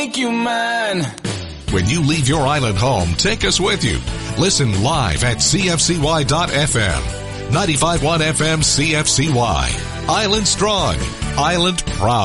Make you mine. When you leave your island home, take us with you. Listen live at CFCY.FM. 95.1 FM CFCY. Island strong. Island proud.